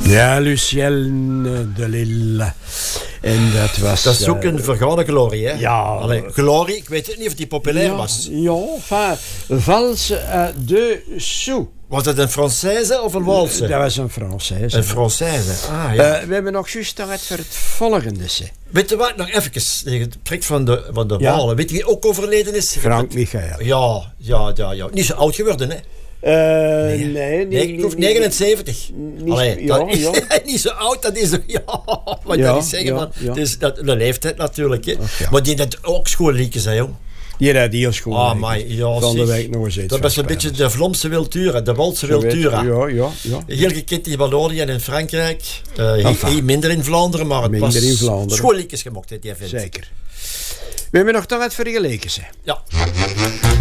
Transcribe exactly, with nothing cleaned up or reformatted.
Ja, Lucien de Lille. En dat was... Dat is ook een vergane glorie, hè? Ja. Allee, glorie, ik weet niet of die populair ja, was. Ja, enfin, valse à deux sous. Was dat een Française of een Walse? Dat was een Française. Een Française, ah ja. Uh, we hebben nog juist tijd voor het volgende. Ze. Weet je wat, nog even tegen het trek van de, van de Ja. Walen. Weet je wie ook overleden is? Frank Michael. Ja, ja, ja, ja. Niet zo oud geworden, hè? Uh, nee, nee, nee, ik hoef negenenzeventig. Niet, Allee, ja, dat is ja. niet zo oud, dat is... Ja, wat Ja, dat niet zeggen, ja, man. ja. Het is dat, een leeftijd natuurlijk, hè. Ach, ja. Maar die dat ook schoollieken zijn, joh. Die had heel schoon. Ah, maar ja, van de zeg. week nog eens iets. Dat was een beetje de Vlaamse Wiltura, de Walse Wiltura. Ja, ja, ja. Heel gekend in Wallonië en in Frankrijk. Uh, hier, Enfin. hier minder in Vlaanderen, maar het Minder was in Vlaanderen. schoolliekjes gemokt, hè, die vent. Zeker. We hebben nog toch wat vergeleken, ze. Ja.